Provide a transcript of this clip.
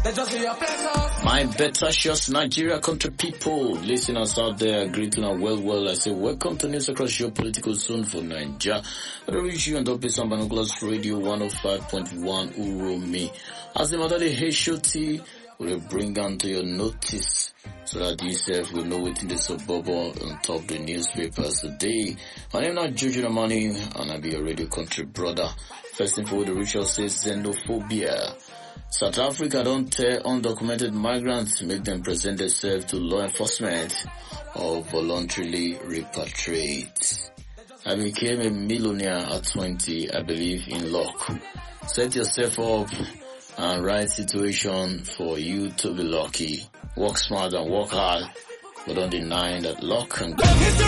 My better Nigeria country people, listeners out there, greeting and well. I say welcome to News Across your political zone for Nigeria. I reach you on the Base Binoculars Radio 105.1 Uromi. As the matter the HOT will bring on to your notice so that yourself will know within the suburb on top the newspapers today. My name is Jojo Namani and I'll be your radio country brother. First thing for the ritual says xenophobia. South Africa don't tell undocumented migrants to make them present themselves to law enforcement or voluntarily repatriate. I became a millionaire at 20, I believe in luck. Set yourself up and right situation for you to be lucky. Work smart and work hard, but don't deny that luck can